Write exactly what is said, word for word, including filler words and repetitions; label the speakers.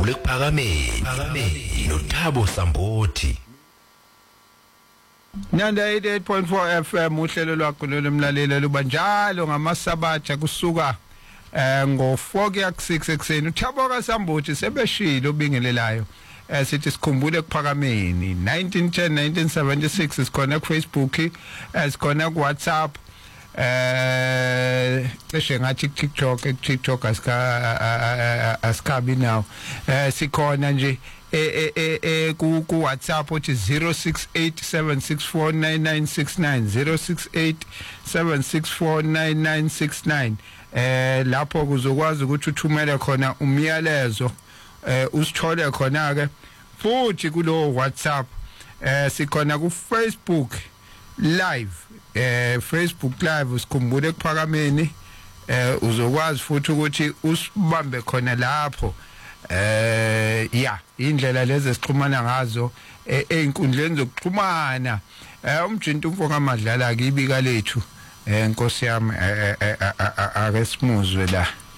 Speaker 1: sikhumbule kuphakameni noThabo Sambothi.
Speaker 2: Nanda eighty-eight point four F M uhlelo lwakho lomlaleli luba njalo ngamasabatha kusuka eh ngo four kuya six ekseni. uThabo kaSambothi sebeshilo ubingelelayo. Eh sithi sikhumbule kuphakameni nineteen ten nineteen seventy-six sikhona ku Facebook, sikhona ku WhatsApp, eh cishe ngathi TikTok, TikTok asika asikabi now. Eh sikhona nje eh eh eh ku ku WhatsApp uthi zero six eight seven six four nine nine six nine zero six eight seven six four nine nine six nine. Eh lapho kuzokwazi ukuthi uthumele khona umyalezo, eh usithole khona ke futhi kulo WhatsApp. Eh sikhona ku Facebook live, eh Facebook live usikhumbule kuphakameni, eh uzokwazi futhi ukuthi usibambe khona lapho. Eh ya indlela lezi sixhumana ngazo einkundleni zokuxhumana. Eh umjinto umfo kaMadlala akibika lethu, eh Nkosi yami ake simuzwe la.